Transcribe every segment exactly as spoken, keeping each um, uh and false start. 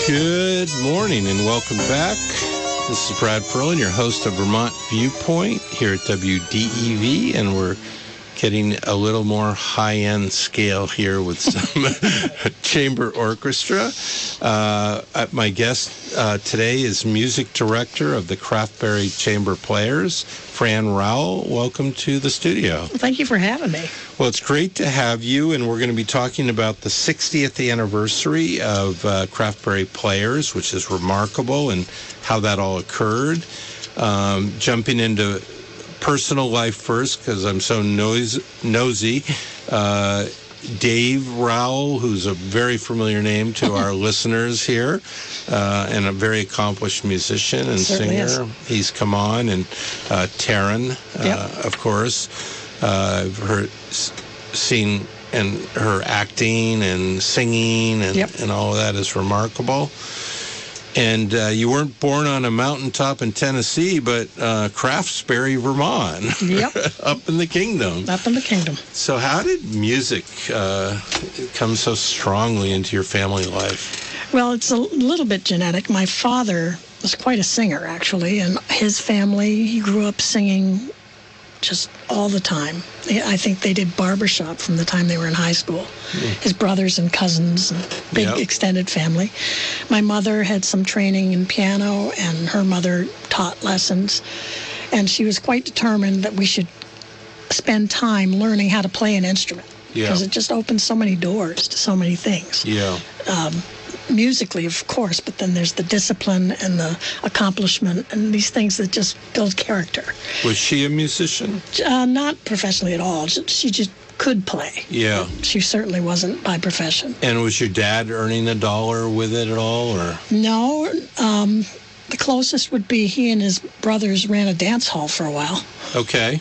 Good morning and welcome back. This is Brad Perlin, your host of Vermont Viewpoint here at W D E V, and we're getting a little more high-end scale here with some chamber orchestra. Uh, my guest uh, today is music director of the Craftberry Chamber Players, Fran Rowell. Welcome to the studio. Well, thank you for having me. Well, it's great to have you, and we're going to be talking about the sixtieth anniversary of uh, Craftberry Players, which is remarkable, and how that all occurred. Um, jumping into personal life first, because I'm so noise, nosy. Uh, Dave Rowell, who's a very familiar name to our listeners here, uh, and a very accomplished musician and Certainly singer. Is. He's come on, and uh, Taryn, uh, Yep. of course. Uh, I've heard, seen and her acting and singing and, Yep. and all of that is remarkable. And uh, you weren't born on a mountaintop in Tennessee, but uh, Craftsbury, Vermont, Yep. up in the kingdom. Up in the kingdom. So how did music uh, come so strongly into your family life? Well, it's a little bit genetic. My father was quite a singer, actually, and his family, he grew up singing just all the time. I think they did barbershop from the time they were in high school. Mm. His brothers and cousins, and big Yep. extended family. My mother had some training in piano, and her mother taught lessons. And she was quite determined that we should spend time learning how to play an instrument. Yeah. Because it just opens so many doors to so many things. Yeah. Um, musically, of course, but then there's the discipline and the accomplishment and these things that just build character. Was she a musician? Uh, not professionally at all. She, she just could play. Yeah. She certainly wasn't by profession. And was your dad earning a dollar with it at all, or? No. Um, the closest would be he and his brothers ran a dance hall for a while. Okay.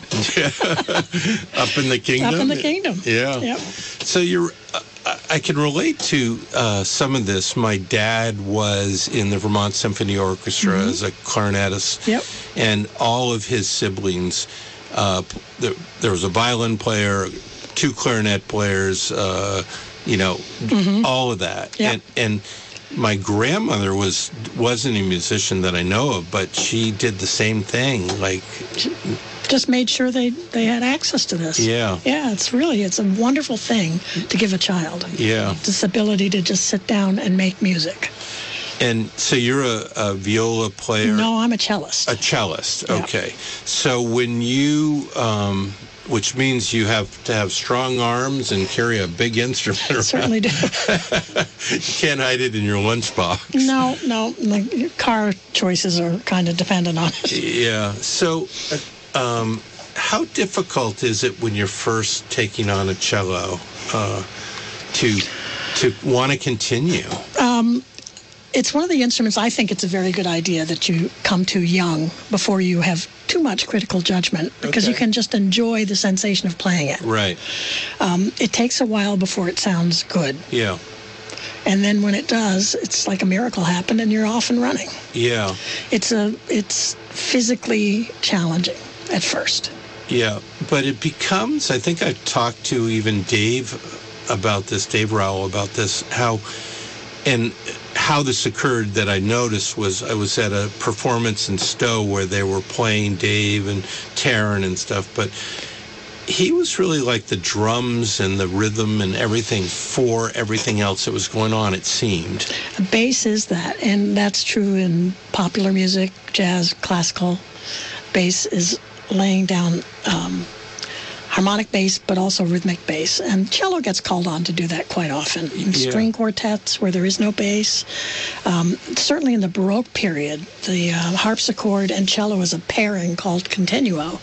Up in the kingdom? Up in the kingdom. Yeah. Yep. So you're, uh, I can relate to uh, some of this. My dad was in the Vermont Symphony Orchestra mm-hmm. as a clarinetist. Yep. And all of his siblings, uh, there, there was a violin player, two clarinet players, uh, you know, mm-hmm. all of that. Yep. And, and my grandmother was, wasn't a musician that I know of, but she did the same thing. Like, just made sure they, they had access to this. Yeah. Yeah, it's really, it's a wonderful thing to give a child. Yeah. This ability to just sit down and make music. And so you're a, a viola player? No, I'm a cellist. A cellist, Yeah. okay. So when you, um, which means you have to have strong arms and carry a big instrument around. Certainly do. You can't hide it in your lunchbox. No, no. The car choices are kind of dependent on it. Yeah. So um, how difficult is it when you're first taking on a cello uh, to to want to continue? Um, it's one of the instruments I think it's a very good idea that you come to young before you have too much critical judgment, because Okay. you can just enjoy the sensation of playing it. Right. Um, it takes a while before it sounds good. Yeah. And then when it does, it's like a miracle happened and you're off and running. Yeah. It's a it's physically challenging at first. Yeah, but it becomes, I think I've talked to even Dave about this, Dave Rowell about this, how, and how this occurred that I noticed was I was at a performance in Stowe where they were playing Dave and Taryn and stuff, but he was really like the drums and the rhythm and everything for everything else that was going on, it seemed. Bass is that, and that's true in popular music, jazz, classical. Bass is laying down um, harmonic bass, but also rhythmic bass. And cello gets called on to do that quite often. In Yeah. string quartets where there is no bass. Um, certainly in the Baroque period, the uh, harpsichord and cello is a pairing called continuo.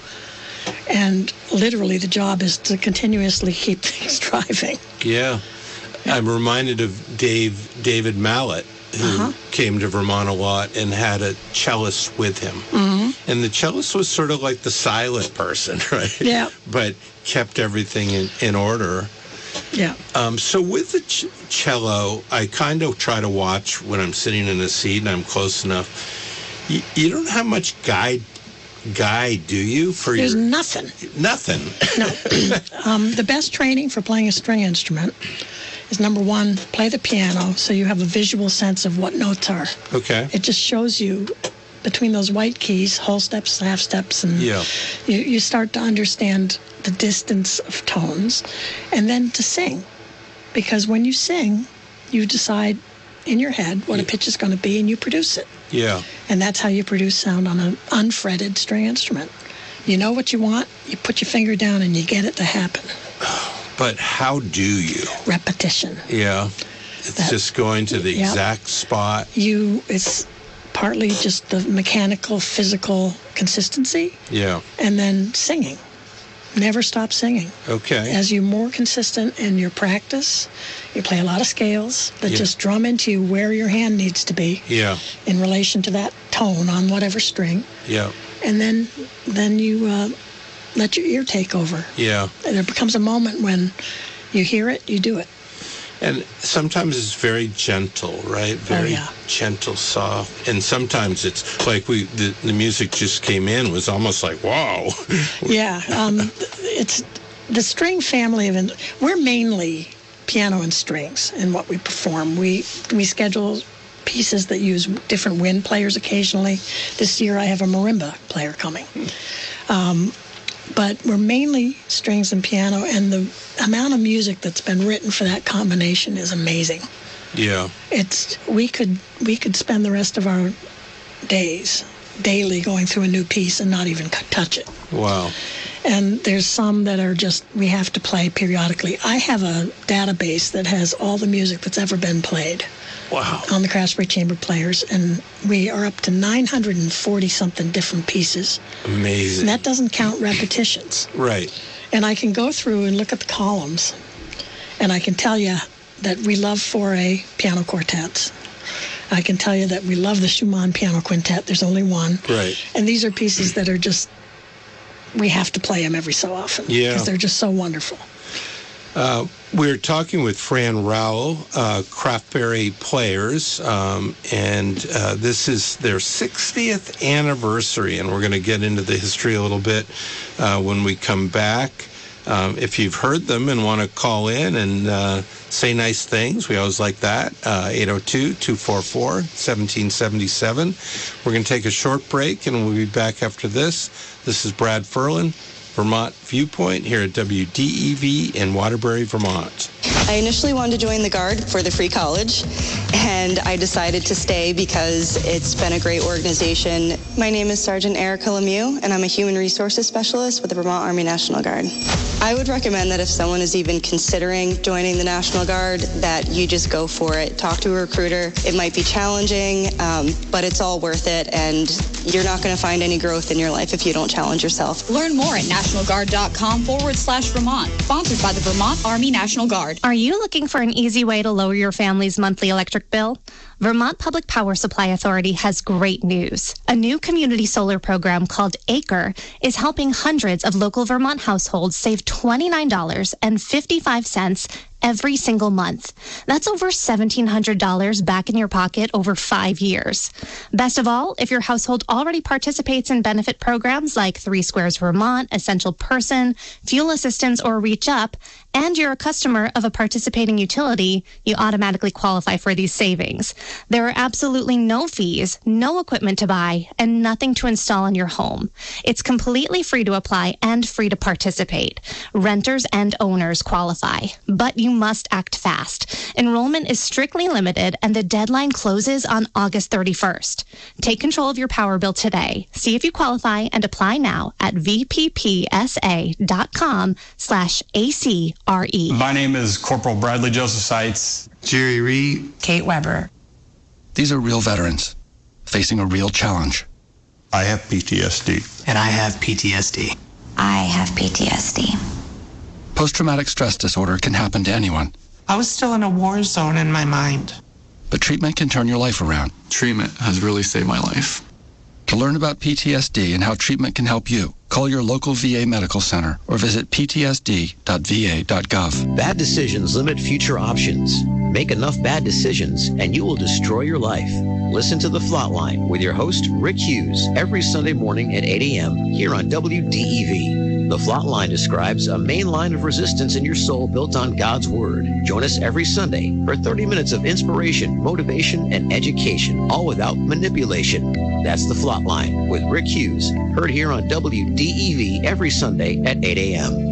And literally the job is to continuously keep things driving. Yeah. I'm reminded of Dave David Mallet, who Uh-huh. came to Vermont a lot and had a cellist with him. Mm-hmm. And the cellist was sort of like the silent person, right? Yeah. But kept everything in, in order. Yeah. Um, so with the ch- cello, I kind of try to watch when I'm sitting in a seat and I'm close enough. You, you don't have much guide, guide, do you? For There's your nothing. Nothing. No. um, the best training for playing a string instrument is, number one, play the piano so you have a visual sense of what notes are. Okay. It just shows you between those white keys, whole steps, half steps, and yeah. you, you start to understand the distance of tones. And then to sing. Because when you sing, you decide in your head what yeah. a pitch is going to be, and you produce it. Yeah. And that's how you produce sound on an unfretted string instrument. You know what you want, you put your finger down, and you get it to happen. But how do you? Repetition. Yeah. It's that, just going to the yeah. exact spot. You, it's partly just the mechanical, physical consistency. Yeah. And then singing. Never stop singing. Okay. As you're more consistent in your practice, you play a lot of scales that yeah. just drum into you where your hand needs to be. Yeah. In relation to that tone on whatever string. Yeah. And then, then you uh, let your ear take over. Yeah. And there becomes a moment when you hear it, you do it. And sometimes it's very gentle, right? Very oh, yeah. gentle, soft. And sometimes it's like we the, the music just came in was almost like, wow. yeah. Um, it's the string family of, we're mainly piano and strings in what we perform. We, we schedule pieces that use different wind players occasionally. This year I have a marimba player coming. Um, but we're mainly strings and piano, and the amount of music that's been written for that combination is amazing. Yeah. It's we could we could spend the rest of our days daily going through a new piece and not even touch it. Wow. And there's some that are just we have to play periodically. I have a database that has all the music that's ever been played. Wow. On the Craftsbury Chamber Players, and we are up to nine hundred forty something different pieces. Amazing. And that doesn't count repetitions. Right. And I can go through and look at the columns, and I can tell you that we love four A piano quartets. I can tell you that we love the Schumann piano quintet. There's only one. Right. And these are pieces that are just, we have to play them every so often. Yeah. Because they're just so wonderful. Uh, we're talking with Fran Rowell, uh, Craftsbury Players, um, and uh, this is their sixtieth anniversary, and we're going to get into the history a little bit uh, when we come back. Um, if you've heard them and want to call in and uh, say nice things, we always like that, uh, eight oh two, two four four, one seven seven seven. We're going to take a short break, and we'll be back after this. This is Brad Ferlin, Vermont Viewpoint, here at W D E V in Waterbury, Vermont. I initially wanted to join the Guard for the free college, and I decided to stay because it's been a great organization. My name is Sergeant Erica Lemieux, and I'm a Human Resources Specialist with the Vermont Army National Guard. I would recommend that if someone is even considering joining the National Guard, that you just go for it. Talk to a recruiter. It might be challenging, um, but it's all worth it, and you're not going to find any growth in your life if you don't challenge yourself. Learn more at nationalguard.com forward slash Vermont. Sponsored by the Vermont Army National Guard. Are you looking for an easy way to lower your family's monthly electric bill? Vermont Public Power Supply Authority has great news. A new community solar program called ACRE is helping hundreds of local Vermont households save twenty-nine dollars and fifty-five cents every single month. That's over seventeen hundred dollars back in your pocket over five years. Best of all, if your household already participates in benefit programs like Three Squares Vermont, Essential Person, Fuel Assistance, or Reach Up, and you're a customer of a participating utility, you automatically qualify for these savings. There are absolutely no fees, no equipment to buy, and nothing to install in your home. It's completely free to apply and free to participate. Renters and owners qualify, but you must act fast. Enrollment is strictly limited, and the deadline closes on August thirty-first. Take control of your power bill today. See if you qualify and apply now at vppsa.com slash ACRE. My name is Corporal Bradley Joseph Seitz. Jerry Reed. Kate Weber. These are real veterans facing a real challenge. I have P T S D. And I have P T S D. I have P T S D. Post-traumatic stress disorder can happen to anyone. I was still in a war zone in my mind. But treatment can turn your life around. Treatment has really saved my life. To learn about P T S D and how treatment can help you, call your local V A medical center or visit p t s d dot v a dot gov. Bad decisions limit future options. Make enough bad decisions and you will destroy your life. Listen to The Flatline with your host, Rick Hughes, every Sunday morning at eight a.m. here on W D E V. The Flot Line describes a main line of resistance in your soul built on God's Word. Join us every Sunday for thirty minutes of inspiration, motivation, and education, all without manipulation. That's The Flot Line with Rick Hughes, heard here on W D E V every Sunday at eight a.m.